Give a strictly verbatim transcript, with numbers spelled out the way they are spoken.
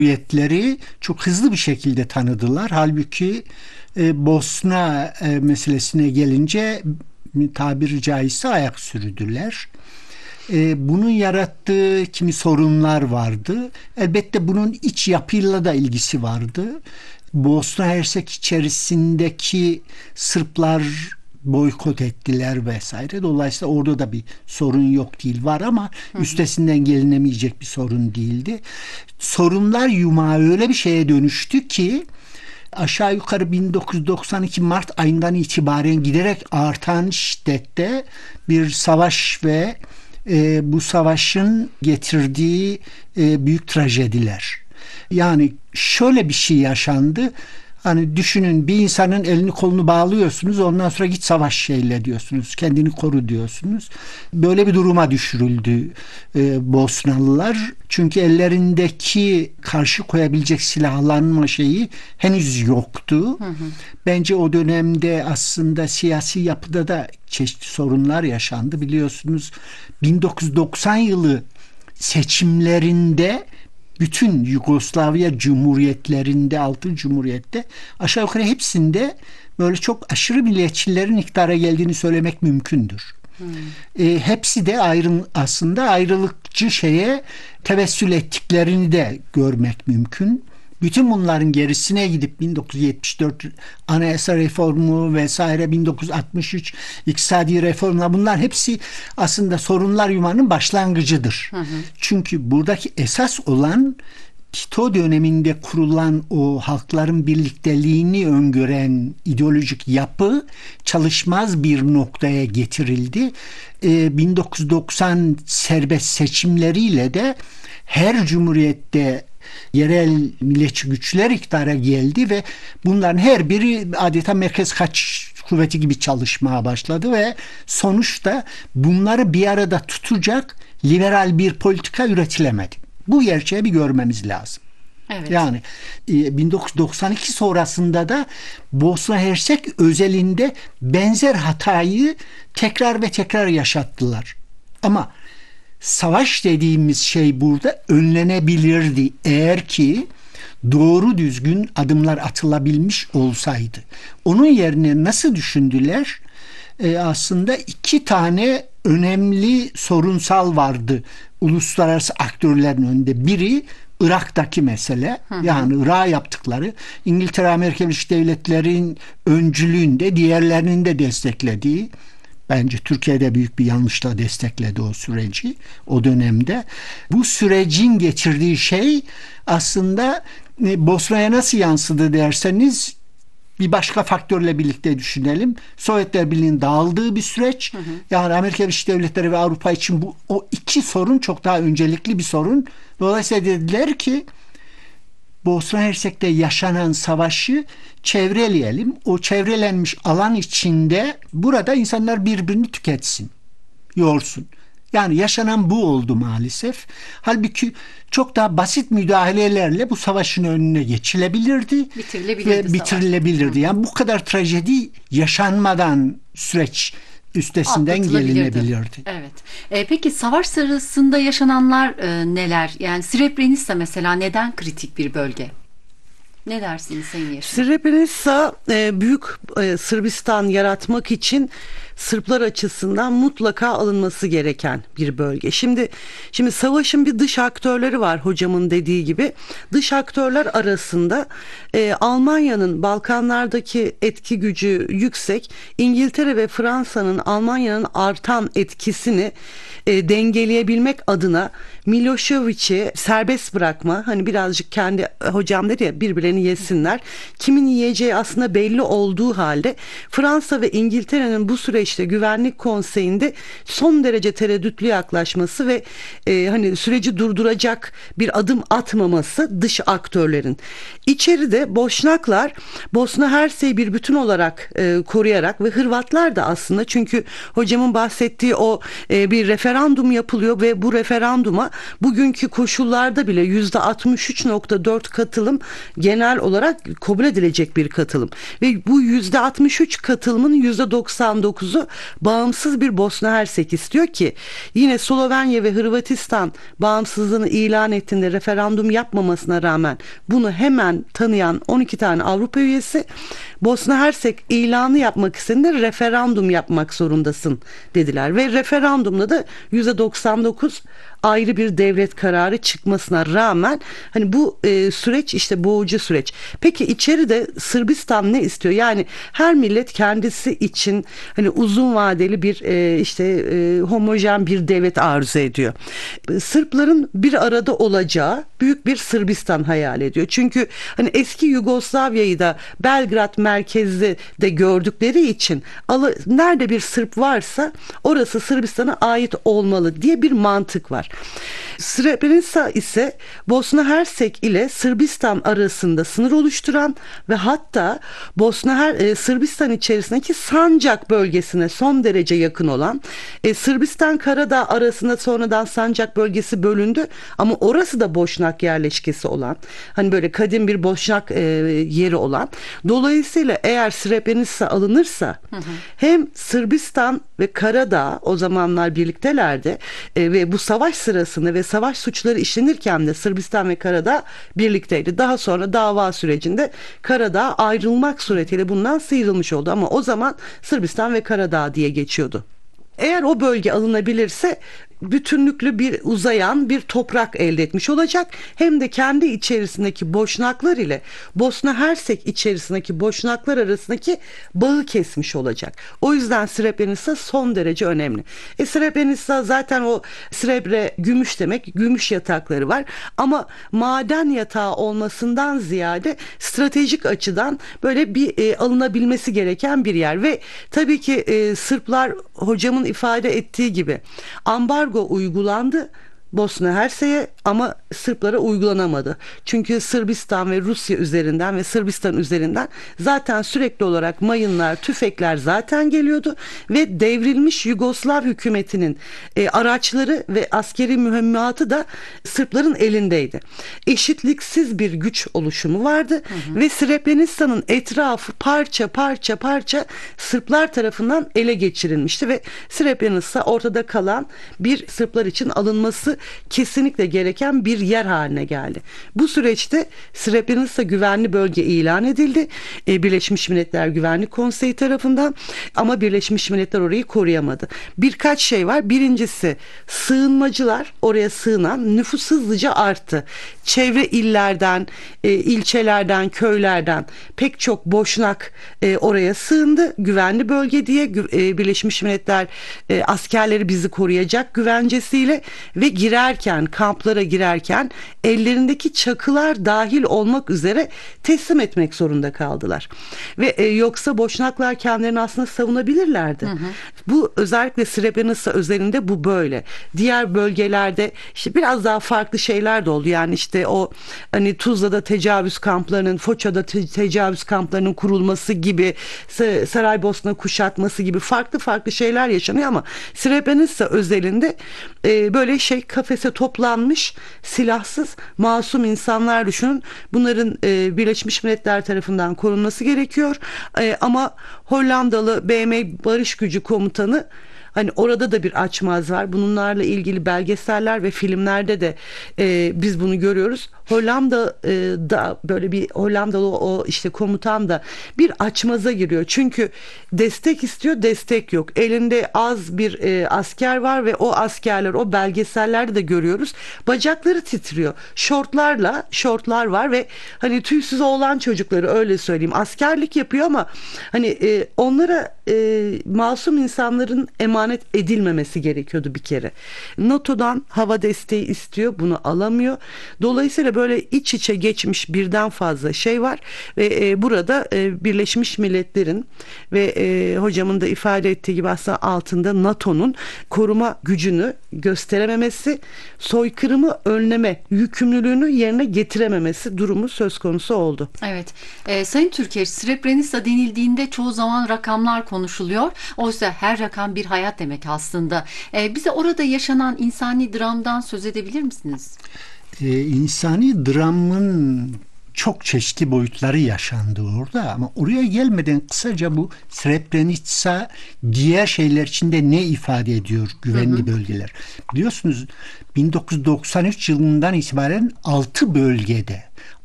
Cumhuriyetleri çok hızlı bir şekilde tanıdılar. Halbuki e, Bosna e, meselesine gelince tabiri caizse ayak sürdüler. E, bunun yarattığı kimi sorunlar vardı. Elbette bunun iç yapıyla da ilgisi vardı. Bosna Hersek içerisindeki Sırplar boykot ettiler vesaire. Dolayısıyla orada da bir sorun yok değil, var ama hı hı. üstesinden gelinemeyecek bir sorun değildi. Sorunlar yumağı öyle bir şeye dönüştü ki aşağı yukarı bin dokuz yüz doksan iki Mart ayından itibaren giderek artan şiddette bir savaş ve e, bu savaşın getirdiği e, büyük trajediler. Yani şöyle bir şey yaşandı. Hani düşünün, bir insanın elini kolunu bağlıyorsunuz, ondan sonra git savaş şeyle diyorsunuz, kendini koru diyorsunuz. Böyle bir duruma düşürüldü e, Bosnalılar. Çünkü ellerindeki karşı koyabilecek silahlanma şeyi henüz yoktu. Hı hı. Bence o dönemde aslında siyasi yapıda da çeşitli sorunlar yaşandı. Biliyorsunuz bin dokuz yüz doksan yılı seçimlerinde bütün Yugoslavya Cumhuriyetlerinde, altı Cumhuriyette aşağı yukarı hepsinde böyle çok aşırı milliyetçilerin iktidara geldiğini söylemek mümkündür. Hmm. E, hepsi de ayrı, aslında ayrılıkçı şeye tevessül ettiklerini de görmek mümkün. Bütün bunların gerisine gidip bin dokuz yüz yetmiş dört anayasa reformu vesaire, bin dokuz yüz altmış üç iktisadi reformlar, bunlar hepsi aslında sorunlar yumağının başlangıcıdır. Hı hı. Çünkü buradaki esas olan Tito döneminde kurulan o halkların birlikteliğini öngören ideolojik yapı çalışmaz bir noktaya getirildi. Ee, bin dokuz yüz doksan serbest seçimleriyle de her cumhuriyette yerel milliyetçi güçler iktidara geldi ve bunların her biri adeta merkez kaç kuvveti gibi çalışmaya başladı ve sonuçta bunları bir arada tutacak liberal bir politika üretilemedi. Bu gerçeği bir görmemiz lazım. Evet. Yani bin dokuz yüz doksan iki sonrasında da Bosna Hersek özelinde benzer hatayı tekrar ve tekrar yaşattılar. Ama savaş dediğimiz şey burada önlenebilirdi eğer ki doğru düzgün adımlar atılabilmiş olsaydı. Onun yerine nasıl düşündüler? Ee, aslında iki tane önemli sorunsal vardı uluslararası aktörlerin önünde. Biri Irak'taki mesele, hı hı. yani Irak'a yaptıkları, İngiltere, Amerika Birleşik Devletleri'nin öncülüğünde diğerlerinin de desteklediği, bence Türkiye'de büyük bir yanlışla destekledi o süreci o dönemde. Bu sürecin getirdiği şey aslında Bosna'ya nasıl yansıdı derseniz bir başka faktörle birlikte düşünelim. Sovyetler Birliği'nin dağıldığı bir süreç. Hı hı. Yani Amerika Birleşik Devletleri ve Avrupa için bu o iki sorun çok daha öncelikli bir sorun. Dolayısıyla dediler ki Bosna Hersek'te yaşanan savaşı çevreleyelim. O çevrelenmiş alan içinde burada insanlar birbirini tüketsin, yorsun. Yani yaşanan bu oldu maalesef. Halbuki çok daha basit müdahalelerle bu savaşın önüne geçilebilirdi. Bitirilebilirdi. Ve bitirilebilirdi. Savaş. Yani bu kadar trajedi yaşanmadan süreç üstesinden gelinebilirdi. Evet. E, peki savaş sırasında yaşananlar e, neler? Yani Srebrenica mesela neden kritik bir bölge? Ne dersiniz Sayın Yaşar? Srebrenica e, büyük e, Sırbistan yaratmak için Sırplar açısından mutlaka alınması gereken bir bölge. Şimdi şimdi savaşın bir dış aktörleri var hocamın dediği gibi. Dış aktörler arasında e, Almanya'nın Balkanlardaki etki gücü yüksek. İngiltere ve Fransa'nın Almanya'nın artan etkisini e, dengeleyebilmek adına Milošević'i serbest bırakma, hani birazcık kendi hocam dedi ya birbirlerini yesinler. Kimin yiyeceği aslında belli olduğu halde Fransa ve İngiltere'nin bu süreçte Güvenlik Konseyi'nde son derece tereddütlü yaklaşması ve e, hani süreci durduracak bir adım atmaması dış aktörlerin. İçeride Boşnaklar Bosna Hersek'i bir bütün olarak e, koruyarak ve Hırvatlar da aslında, çünkü hocamın bahsettiği o e, bir referandum yapılıyor ve bu referanduma bugünkü koşullarda bile yüzde altmış üç nokta dört katılım genel olarak kabul edilecek bir katılım. Ve bu yüzde altmış üç katılımın yüzde doksan dokuzu bağımsız bir Bosna Hersek istiyor ki yine Slovenya ve Hırvatistan bağımsızlığını ilan ettiğinde referandum yapmamasına rağmen bunu hemen tanıyan on iki tane Avrupa üyesi Bosna Hersek ilanı yapmak istediğinde referandum yapmak zorundasın dediler ve referandumda da yüzde doksan dokuz ayrı bir devlet kararı çıkmasına rağmen hani bu e, süreç işte boğucu süreç. Peki içeride Sırbistan ne istiyor? Yani her millet kendisi için hani uzun vadeli bir e, işte e, homojen bir devlet arzu ediyor. Sırpların bir arada olacağı büyük bir Sırbistan hayal ediyor. Çünkü hani eski Yugoslavya'yı da Belgrad merkezli de gördükleri için nerede bir Sırp varsa orası Sırbistan'a ait olmalı diye bir mantık var. Srebrenica ise Bosna Hersek ile Sırbistan arasında sınır oluşturan ve hatta Bosna Her e, Sırbistan içerisindeki Sancak bölgesine son derece yakın olan e, Sırbistan Karadağ arasında sonradan Sancak bölgesi bölündü ama orası da Boşnak yerleşkesi olan hani böyle kadim bir Boşnak e, yeri olan dolayısıyla eğer Srebrenica alınırsa hı hı. hem Sırbistan ve Karadağ o zamanlar birliktelerdi e, ve bu savaş sırasında ve savaş suçları işlenirken de Sırbistan ve Karadağ birlikteydi. Daha sonra dava sürecinde Karadağ ayrılmak suretiyle bundan sıyrılmış oldu ama o zaman Sırbistan ve Karadağ diye geçiyordu. Eğer o bölge alınabilirse bütünlüklü bir uzayan bir toprak elde etmiş olacak. Hem de kendi içerisindeki Boşnaklar ile Bosna Hersek içerisindeki Boşnaklar arasındaki bağı kesmiş olacak. O yüzden Srebrenica son derece önemli. E Srebrenica zaten o Srebre gümüş demek. Gümüş yatakları var. Ama maden yatağı olmasından ziyade stratejik açıdan böyle bir e, alınabilmesi gereken bir yer ve tabii ki e, Sırplar hocamın ifade ettiği gibi ambargo uygulandı Bosna Hersek'e ama Sırplara uygulanamadı. Çünkü Sırbistan ve Rusya üzerinden ve Sırbistan üzerinden zaten sürekli olarak mayınlar, tüfekler zaten geliyordu ve devrilmiş Yugoslav hükümetinin e, araçları ve askeri mühimmatı da Sırpların elindeydi. Eşitliksiz bir güç oluşumu vardı hı hı. ve Srebrenica'nın etrafı parça parça parça Sırplar tarafından ele geçirilmişti ve Srebrenica ortada kalan bir Sırplar için alınması kesinlikle gereken bir yer haline geldi. Bu süreçte Srebrenica güvenli bölge ilan edildi. E, Birleşmiş Milletler Güvenlik Konseyi tarafından ama Birleşmiş Milletler orayı koruyamadı. Birkaç şey var. Birincisi sığınmacılar oraya sığınan nüfus hızlıca arttı. Çevre illerden, e, ilçelerden, köylerden pek çok Boşnak e, oraya sığındı. Güvenli bölge diye e, Birleşmiş Milletler e, askerleri bizi koruyacak güvencesiyle ve girerken, kamplara girerken ellerindeki çakılar dahil olmak üzere teslim etmek zorunda kaldılar. Ve e, yoksa Boşnaklar kendilerini aslında savunabilirlerdi. Hı hı. Bu özellikle Srebrenica özelinde bu böyle. Diğer bölgelerde işte biraz daha farklı şeyler de oldu. Yani işte o hani Tuzla'da tecavüz kamplarının, Foça'da te- tecavüz kamplarının kurulması gibi, Saraybosna kuşatması gibi farklı farklı şeyler yaşanıyor ama Srebrenica özelinde e, böyle şey kafese toplanmış silahsız masum insanlar düşünün. Bunların e, Birleşmiş Milletler tarafından korunması gerekiyor. E, ama Hollandalı B M Barış Gücü Komutanı hani orada da bir açmaz var. Bunlarla ilgili belgeseller ve filmlerde de e, biz bunu görüyoruz. Hollanda'da e, böyle bir Hollandalı o işte komutan da bir açmaza giriyor. Çünkü destek istiyor, destek yok. Elinde az bir e, asker var ve o askerler o belgesellerde de görüyoruz. Bacakları titriyor. Şortlarla, şortlar var ve hani tüysüz oğlan çocukları öyle söyleyeyim. Askerlik yapıyor ama hani e, onlara e, masum insanların emanet edilmemesi gerekiyordu bir kere. NATO'dan hava desteği istiyor, bunu alamıyor. Dolayısıyla böyle iç içe geçmiş birden fazla şey var ve e, burada e, Birleşmiş Milletler'in ve e, hocamın da ifade ettiği gibi aslında altında NATO'nun koruma gücünü gösterememesi, soykırımı önleme yükümlülüğünü yerine getirememesi durumu söz konusu oldu. Evet. E, Sayın Türker, Srebrenica denildiğinde çoğu zaman rakamlar konuşuluyor. Oysa her rakam bir hayat ameliyat demek aslında. E, bize orada yaşanan insani dramdan söz edebilir misiniz? Ee, insani dramın çok çeşitli boyutları yaşandı orada, ama oraya gelmeden kısaca bu Srebrenica diğer şeyler içinde ne ifade ediyor güvenli hı hı. bölgeler? Biliyorsunuz bin dokuz yüz doksan üç yılından itibaren altı bölgede